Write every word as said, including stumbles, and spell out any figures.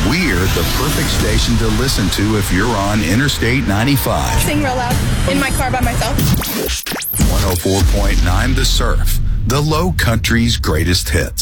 we're the perfect station to listen to if you're on Interstate ninety-five. Sing real loud in my car by myself. one oh four point nine The Surf, the Low Country's greatest hits.